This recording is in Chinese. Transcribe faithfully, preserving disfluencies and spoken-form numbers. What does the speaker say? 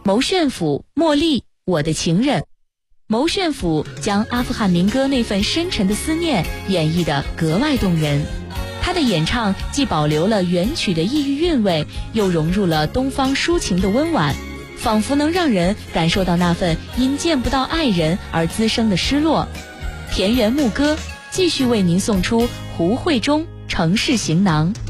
牟炫甫、茉莉，我的情人。牟炫甫将阿富汗民歌那份深沉的思念演绎得格外动人，他的演唱既保留了原曲的异域韵味，又融入了东方抒情的温婉，仿佛能让人感受到那份因见不到爱人而滋生的失落。田园牧歌继续为您送出胡慧中《城市行囊》。